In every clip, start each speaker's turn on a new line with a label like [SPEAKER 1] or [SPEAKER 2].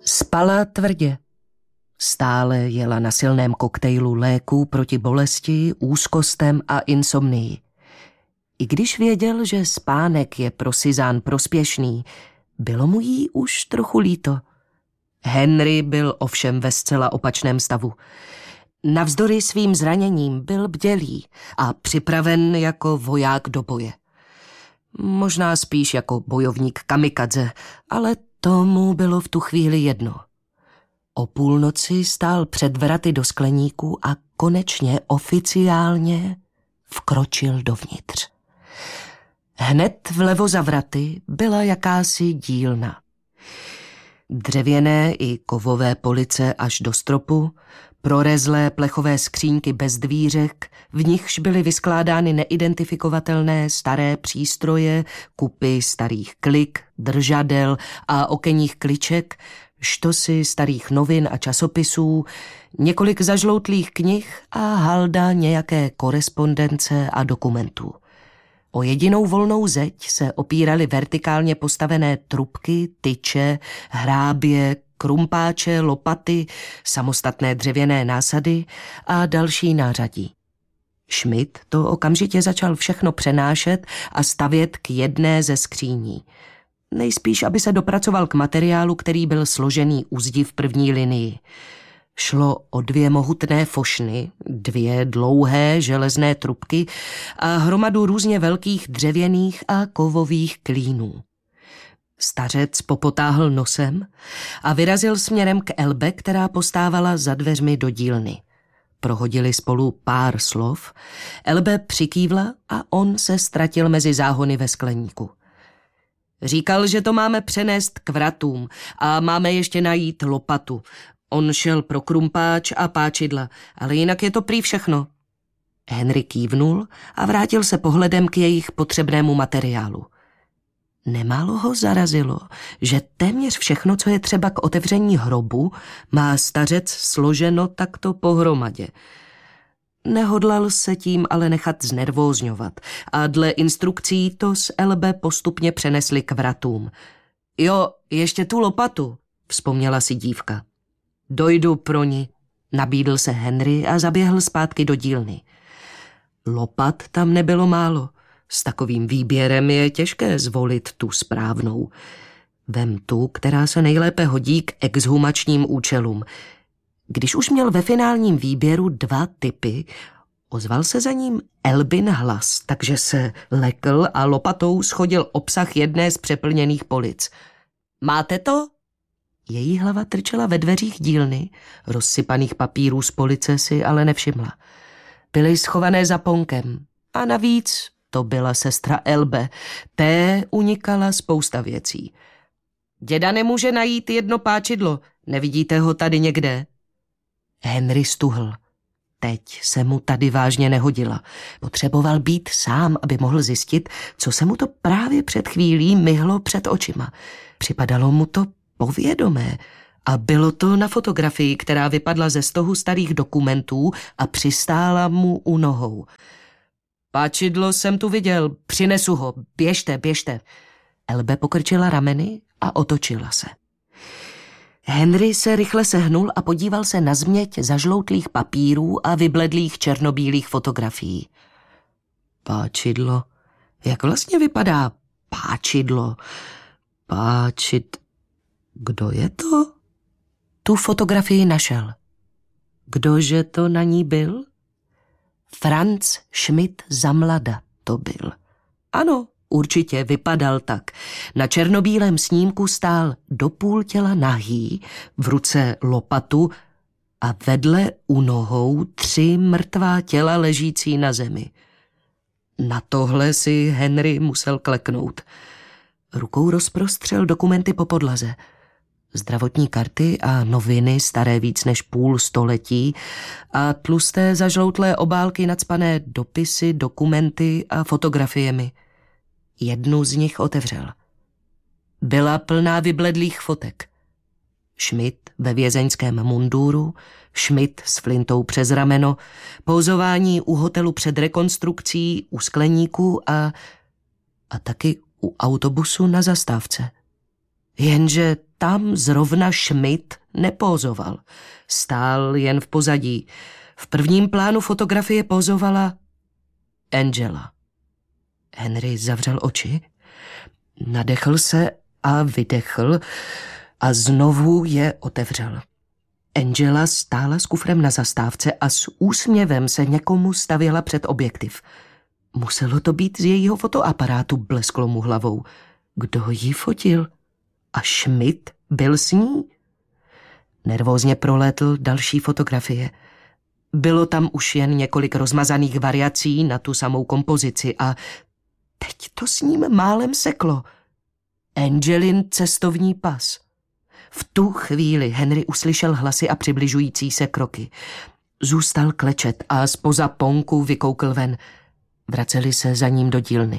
[SPEAKER 1] Spala tvrdě. Stále jela na silném koktejlu léků proti bolesti, úzkostem a insomnii. I když věděl, že spánek je pro Suzanne prospěšný, bylo mu jí už trochu líto. Henry byl ovšem ve zcela opačném stavu. Navzdory svým zraněním byl bdělý a připraven jako voják do boje. Možná spíš jako bojovník kamikadze, ale tomu bylo v tu chvíli jedno. O půlnoci stál před vraty do skleníku a konečně oficiálně vkročil dovnitř. Hned vlevo za vraty byla jakási dílna. Dřevěné i kovové police až do stropu, prorezlé plechové skřínky bez dvířek, v nichž byly vyskládány neidentifikovatelné staré přístroje, kupy starých klik, držadel a okenních kliček, štosy starých novin a časopisů, několik zažloutlých knih a halda nějaké korespondence a dokumentů. O jedinou volnou zeď se opíraly vertikálně postavené trubky, tyče, hrábě, krumpáče, lopaty, samostatné dřevěné násady a další nářadí. Schmidt to okamžitě začal všechno přenášet a stavět k jedné ze skříní. Nejspíš, aby se dopracoval k materiálu, který byl složený u zdi v první linii. Šlo o 2 mohutné fošny, 2 dlouhé železné trubky a hromadu různě velkých dřevěných a kovových klínů. Stařec popotáhl nosem a vyrazil směrem k Elbe, která postávala za dveřmi do dílny. Prohodili spolu pár slov, Elbe přikývla a on se ztratil mezi záhony ve skleníku. Říkal, že to máme přenést k vratům a máme ještě najít lopatu. On šel pro krumpáč a páčidla, ale jinak je to prý všechno. Henry kývnul a vrátil se pohledem k jejich potřebnému materiálu. Nemálo ho zarazilo, že téměř všechno, co je třeba k otevření hrobu, má stařec složeno takto pohromadě. Nehodlal se tím ale nechat znervózňovat a dle instrukcí to z Elbe postupně přenesli k vratům. Jo, ještě tu lopatu, vzpomněla si dívka. Dojdu pro ní, nabídl se Henry a zaběhl zpátky do dílny. Lopat tam nebylo málo. S takovým výběrem je těžké zvolit tu správnou. Vem tu, která se nejlépe hodí k exhumačním účelům. Když už měl ve finálním výběru 2 typy, ozval se za ním Elbin hlas, takže se lekl a lopatou schodil obsah jedné z přeplněných polic. Máte to? Její hlava trčela ve dveřích dílny, rozsypaných papírů z police si ale nevšimla. Byly schované za ponkem a navíc to byla sestra Elbe, té unikala spousta věcí. Děda nemůže najít jedno páčidlo, nevidíte ho tady někde? Henry stuhl. Teď se mu tady vážně nehodila. Potřeboval být sám, aby mohl zjistit, co se mu to právě před chvílí myhlo před očima. Připadalo mu to povědomé a bylo to na fotografii, která vypadla ze stohu starých dokumentů a přistála mu u nohou. Páčidlo jsem tu viděl, přinesu ho, běžte, běžte. Elbe pokrčila rameny a otočila se. Henry se rychle sehnul a podíval se na změť zažloutlých papírů a vybledlých černobílých fotografií. Páčidlo. Jak vlastně vypadá páčidlo? Kdo je to? Tu fotografii našel. Kdože to na ní byl? Franz Schmidt za mlada to byl. Ano, určitě vypadal tak. Na černobílém snímku stál do půl těla nahý, v ruce lopatu a vedle u nohou 3 mrtvá těla ležící na zemi. Na tohle si Henry musel kleknout. Rukou rozprostřel dokumenty po podlaze. Zdravotní karty a noviny staré víc než půl století a tlusté zažloutlé obálky nacpané dopisy, dokumenty a fotografiemi. Jednu z nich otevřel. Byla plná vybledlých fotek. Schmidt ve vězeňském munduru, Schmidt s flintou přes rameno, pouzování u hotelu před rekonstrukcí, u skleníku a taky u autobusu na zastávce. Jenže tam zrovna Schmidt nepózoval. Stál jen v pozadí. V prvním plánu fotografie pózovala Angela. Henry zavřel oči, nadechl se a vydechl a znovu je otevřel. Angela stála s kufrem na zastávce a s úsměvem se někomu stavěla před objektiv. Muselo to být z jejího fotoaparátu, blesklo mu hlavou. Kdo ji fotil? A Schmidt byl s ní? Nervózně prolétl další fotografie. Bylo tam už jen několik rozmazaných variací na tu samou kompozici a teď to s ním málem seklo. Angelin cestovní pas. V tu chvíli Henry uslyšel hlasy a přibližující se kroky. Zůstal klečet a zpoza ponku vykoukl ven. Vraceli se za ním do dílny.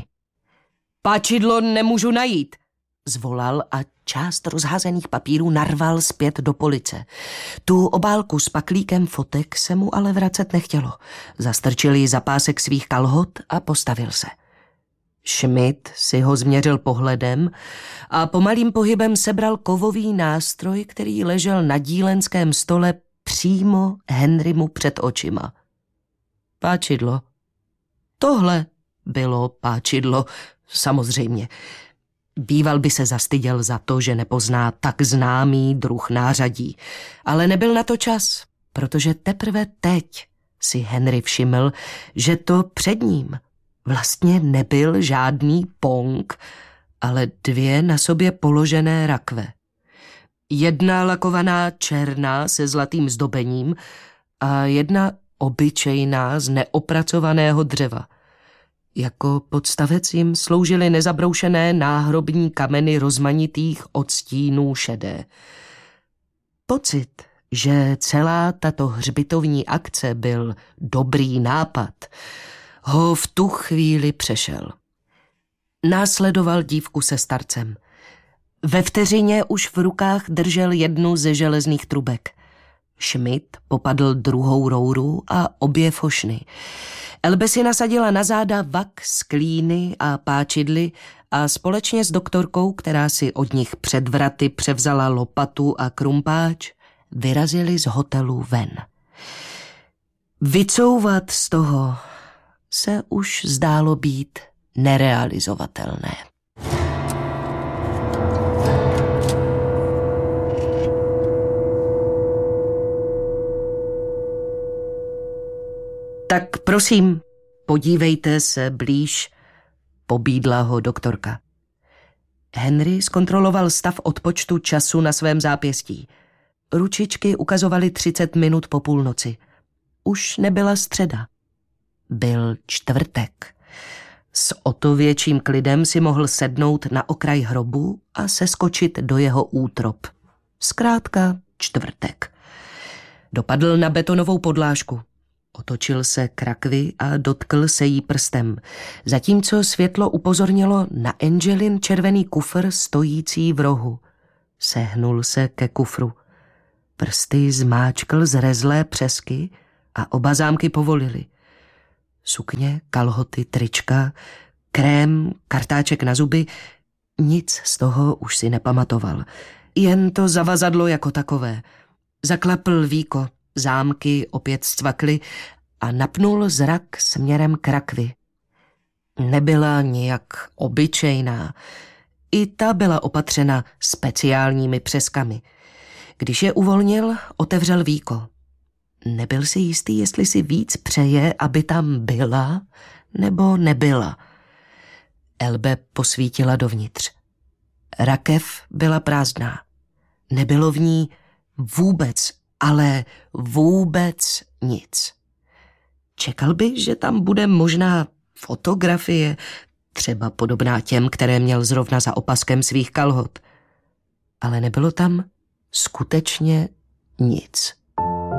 [SPEAKER 1] Páčidlo nemůžu najít, zvolal a část rozházených papírů narval zpět do police. Tu obálku s paklíkem fotek se mu ale vracet nechtělo. Zastrčil ji za pásek svých kalhot a postavil se. Schmidt si ho změřil pohledem a pomalým pohybem sebral kovový nástroj, který ležel na dílenském stole přímo Henrymu před očima. Páčidlo. Tohle bylo páčidlo, samozřejmě. Býval by se zastyděl za to, že nepozná tak známý druh nářadí, ale nebyl na to čas, protože teprve teď si Henry všiml, že to před ním vlastně nebyl žádný pong, ale dvě na sobě položené rakve. Jedna lakovaná černá se zlatým zdobením a jedna obyčejná z neopracovaného dřeva. Jako podstavec jim sloužily nezabroušené náhrobní kameny rozmanitých odstínů šedé. Pocit, že celá tato hřbitovní akce byl dobrý nápad, ho v tu chvíli přešel. Následoval dívku se starcem. Ve vteřině už v rukách držel jednu ze železných trubek. Schmidt popadl druhou rouru a obě fošny. Elbe si nasadila na záda vak z klíny a páčidly a společně s doktorkou, která si od nich před vraty převzala lopatu a krumpáč, vyrazili z hotelu ven. Vycouvat z toho se už zdálo být nerealizovatelné. Tak prosím, podívejte se blíž, pobídla ho doktorka. Henry zkontroloval stav odpočtu času na svém zápěstí. Ručičky ukazovaly 30 minut po půlnoci. Už nebyla středa. Byl čtvrtek. S o to větším klidem si mohl sednout na okraj hrobu a seskočit do jeho útrop. Zkrátka čtvrtek. Dopadl na betonovou podlážku. Otočil se k rakvi a dotkl se jí prstem, zatímco světlo upozornilo na Angelin červený kufr stojící v rohu. Sehnul se ke kufru. Prsty zmáčkl zrezlé přesky a oba zámky povolily. Sukně, kalhoty, trička, krém, kartáček na zuby, nic z toho už si nepamatoval. Jen to zavazadlo jako takové. Zaklapl víko. Zámky opět zcvakly a napnul zrak směrem k rakvi. Nebyla nijak obyčejná. I ta byla opatřena speciálními přeskami. Když je uvolnil, otevřel víko. Nebyl si jistý, jestli si víc přeje, aby tam byla nebo nebyla. Elbe posvítila dovnitř. Rakev byla prázdná. Nebylo v ní vůbec, ale vůbec nic. Čekal by, že tam bude možná fotografie, třeba podobná těm, které měl zrovna za opaskem svých kalhot. Ale nebylo tam skutečně nic.